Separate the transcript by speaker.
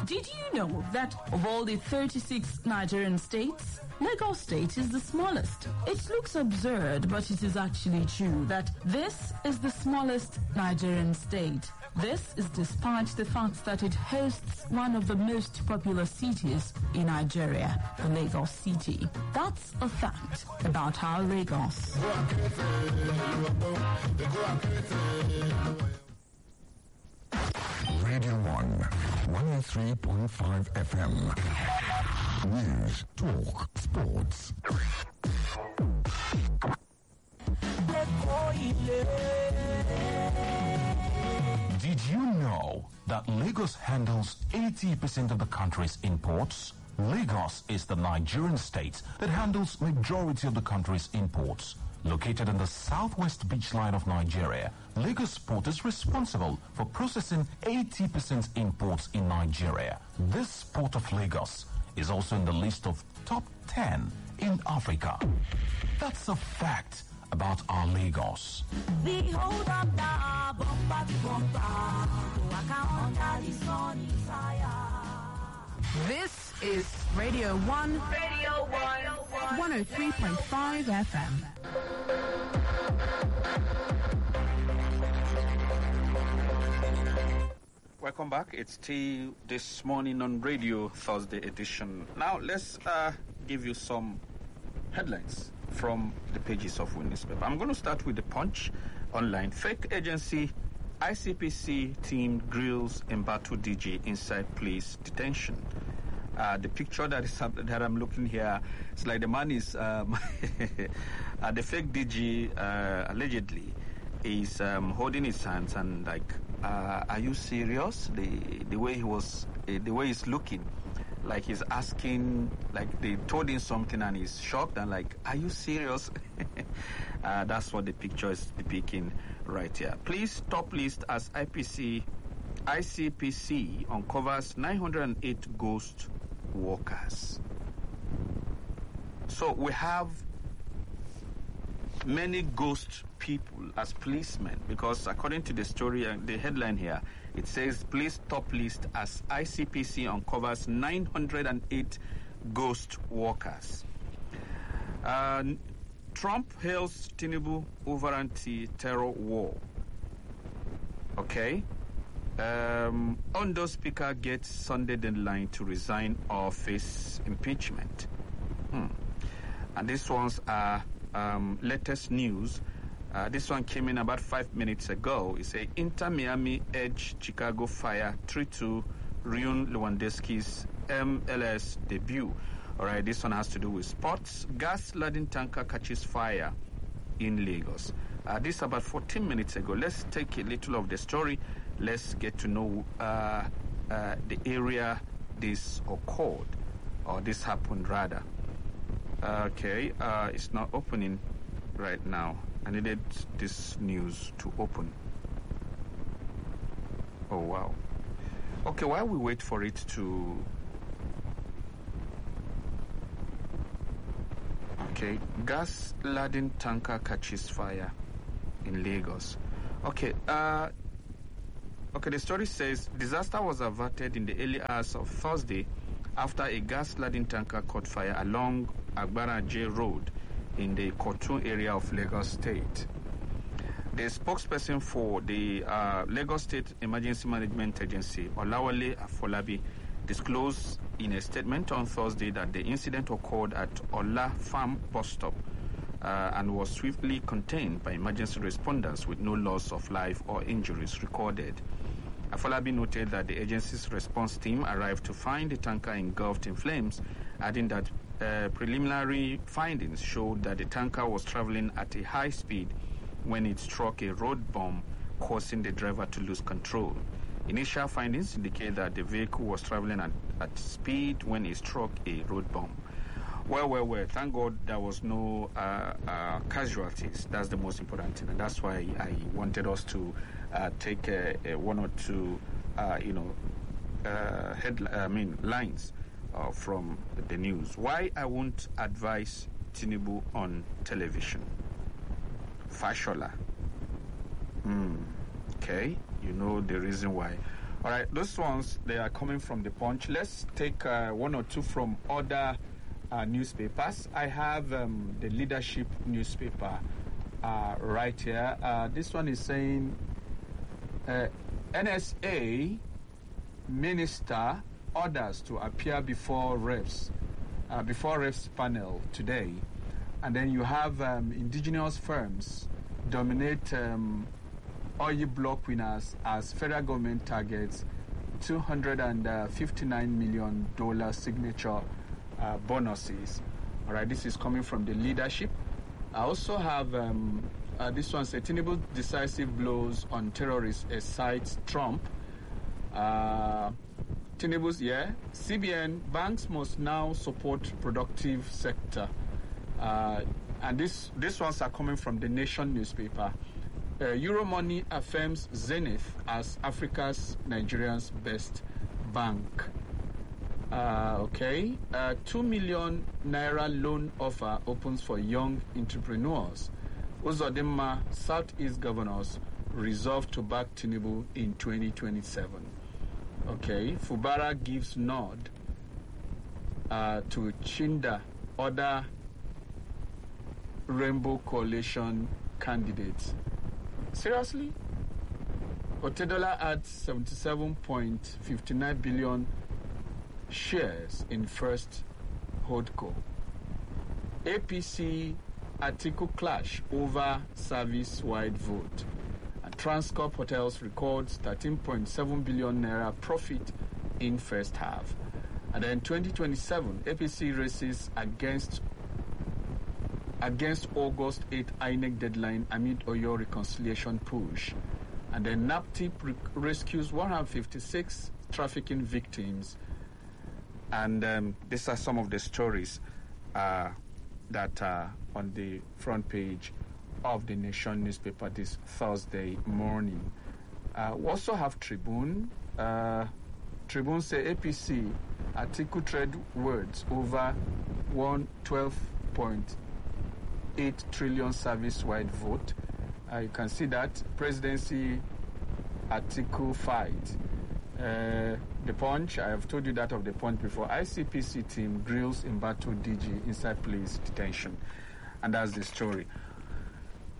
Speaker 1: Did you know that of all the 36 Nigerian states, Lagos State is the smallest? It looks absurd, but it is actually true that this is the smallest Nigerian state. This is despite the fact that it hosts one of the most popular cities in Nigeria, the Lagos City. That's a fact about our Lagos.
Speaker 2: Radio 1, 103.5 FM. News, talk, sports.
Speaker 3: Did you know that Lagos handles 80% of the country's imports? Lagos is the Nigerian state that handles majority of the country's imports. Located in the southwest beachline of Nigeria, Lagos Port is responsible for processing 80% imports in Nigeria. This port of Lagos is also in the list of top 10 in Africa. That's a fact about our Lagos.
Speaker 4: Behold up now, bumper to bumper, under the sun is higher.
Speaker 1: This is Radio 1, 103.5 FM.
Speaker 5: Welcome back. It's still this morning on Radio Thursday edition. Now let's give you some headlines from the pages of Win newspaper. I'm going to start with the Punch online. Fake agency ICPC team grills embattled DG inside police detention. The picture that I'm looking here, it's like the man is the fake DG allegedly is holding his hands and like, are you serious? The way he's looking, like he's asking, like they told him something and he's shocked and like, are you serious? That's what the picture is depicting right here. Please top list as ICPC uncovers 908 ghost workers. So we have many ghost people as policemen, because according to the story and the headline here, it says police top list as ICPC uncovers 908 ghost workers. Trump hails Tinubu over anti-terror war. Okay. Ondo Speaker gets Sunday deadline to resign or face impeachment. And these ones are latest news. This one came in about 5 minutes ago. It says Inter Miami edge Chicago fire 3-2, ruin Lewandowski's MLS debut. All right, this one has to do with sports. Gas-laden tanker catches fire in Lagos. This about 14 minutes ago. Let's take a little of the story. Let's get to know the area this occurred, or this happened rather. Okay, it's not opening right now. I needed this news to open. Oh, wow. Okay, while we wait for it to... Okay, gas-laden tanker catches fire in Lagos. Okay, the story says disaster was averted in the early hours of Thursday after a gas-laden tanker caught fire along Agbara Road in the Kotun area of Lagos State. The spokesperson for the Lagos State Emergency Management Agency, Olawale Afolabi, disclosed in a statement on Thursday that the incident occurred at Ola Farm bus stop and was swiftly contained by emergency responders with no loss of life or injuries recorded. Afolabi noted that the agency's response team arrived to find the tanker engulfed in flames, adding that preliminary findings showed that the tanker was traveling at a high speed when it struck a road bump, causing the driver to lose control. Initial findings indicate that the vehicle was traveling at speed when it struck a road bump. Well, thank God there was no casualties. That's the most important thing, and that's why I wanted us to take one or two, lines from the news. Why I won't advise Tinubu on television. Fashola. Okay, you know the reason why. All right, those ones, they are coming from the Punch. Let's take one or two from other newspapers. I have the Leadership newspaper right here. This one is saying NSA minister orders to appear before reps panel today. And then you have indigenous firms dominate oil block winners as federal government targets $259 million signature bonuses. All right, this is coming from the Leadership. I also have this one, say Tinubu decisive blows on terrorists excites Trump. Tinubu's, CBN, banks must now support productive sector. And these ones are coming from the Nation newspaper. Euromoney affirms Zenith as Africa's Nigeria's best bank. 2 million naira loan offer opens for young entrepreneurs. Uzodinma Southeast governors resolve to back Tinubu in 2027. Fubara gives nod to Chinda, other Rainbow Coalition candidates. Seriously? Otedola adds 77.59 billion shares in First Holdco. APC Atiku clash over service-wide vote. And Transcorp Hotels records 13.7 billion naira profit in first half. And then 2027, APC races against August 8 INEC deadline amid Oyo reconciliation push. And then NAPTIP rescues 156 trafficking victims. And these are some of the stories that are on the front page of the Nation newspaper this Thursday morning. We also have Tribune. Tribune say APC Atiku trade words over 112.8 trillion service-wide vote. You can see that presidency Atiku fight. The Punch, I have told you that of the Punch before. ICPC team grills Mbato DG inside police detention. And that's the story.